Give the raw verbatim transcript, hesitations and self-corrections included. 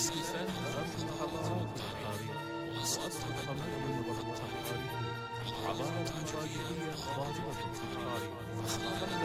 لسان أصل الحضارات والتاريخ وأصل التمدن والتحضير. عبارة مراجعية ضاربة في التاريخ.